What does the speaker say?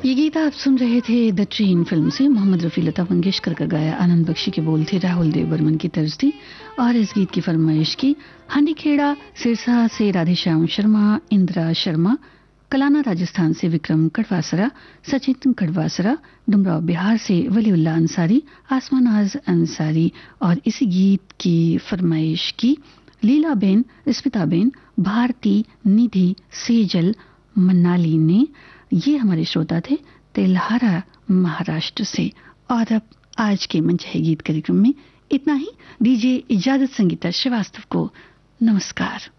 ये गीत आप सुन रहे थे द ट्रेन फिल्म से। मोहम्मद रफ़ी, लता मंगेशकर का गाया, आनंद बख्शी के बोल थे, राहुल देव बर्मन की तर्ज थी और इस गीत की फरमाइश की हंडीखेड़ा सिरसा से राधेश्याम शर्मा, इंदिरा शर्मा, कलाना राजस्थान से विक्रम कड़वासरा, सचिन कड़वासरा, डुमराव बिहार से वलीउल्ला अंसारी, आसमानाज अंसारी और इसी गीत की फरमाइश की लीला बेन, स्मिता बेन, भारती, निधि, सेजल, मनाली ने। ये हमारे श्रोता थे तेल्हारा महाराष्ट्र से। और अब आज के मंच है गीत कार्यक्रम में इतना ही। दीजिए इजाजत संगीता श्रीवास्तव को। नमस्कार।